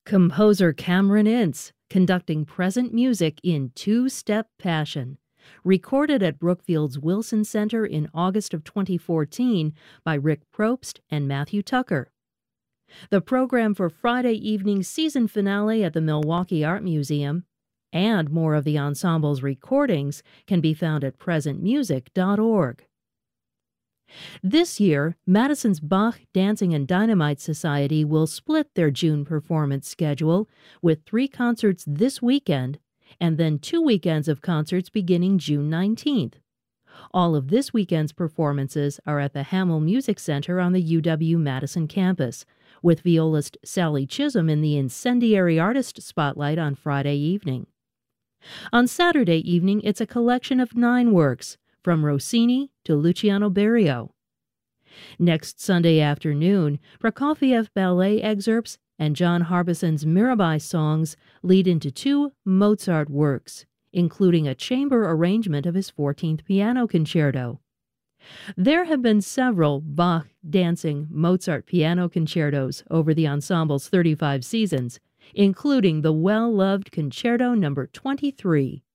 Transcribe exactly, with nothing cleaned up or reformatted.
Composer Cameron Ince conducting present music in two-step passion. Recorded at Brookfield's Wilson Center in August of twenty fourteen by Rick Probst and Matthew Tucker. The program for Friday evening's season finale at the Milwaukee Art Museum and more of the ensemble's recordings can be found at present music dot org. This year, Madison's Bach Dancing and Dynamite Society will split their June performance schedule with three concerts this weekend and then two weekends of concerts beginning June nineteenth. All of this weekend's performances are at the Hamel Music Center on the U W-Madison campus, with violist Sally Chisholm in the Incendiary Artist Spotlight on Friday evening. On Saturday evening, it's a collection of nine works, from Rossini to Luciano Berio. Next Sunday afternoon, Prokofiev ballet excerpts and John Harbison's Mirabai songs lead into two Mozart works, including a chamber arrangement of his fourteenth Piano Concerto. There have been several Bach, dancing, Mozart piano concertos over the ensemble's thirty-five seasons, including the well-loved Concerto number twenty-three.